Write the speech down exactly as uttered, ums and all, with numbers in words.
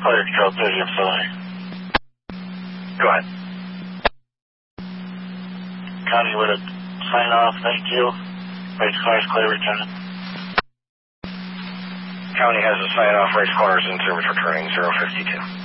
Fire Control thirty, I'm sorry. Go ahead. County with a sign off, thank you. Race cars clear, returning. County has a sign off, race cars in service returning, zero fifty-two.